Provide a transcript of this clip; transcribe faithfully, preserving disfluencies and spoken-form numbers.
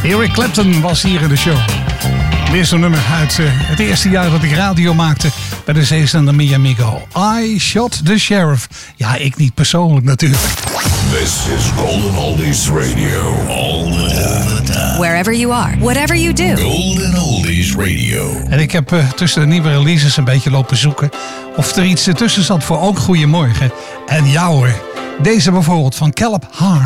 Eric Clapton was hier in de show. Weer zo'n nummer uit uh, het eerste jaar dat ik radio maakte bij de zeezender Mi Amigo. I Shot the Sheriff. Ja, ik niet persoonlijk natuurlijk. This is Golden Oldies Radio. All the time. Wherever you are, whatever you do. Golden Oldies Radio. En ik heb uh, tussen de nieuwe releases een beetje lopen zoeken of er iets tussen zat voor ook Goeiemorgen. En ja hoor, deze bijvoorbeeld van Caleb Hart.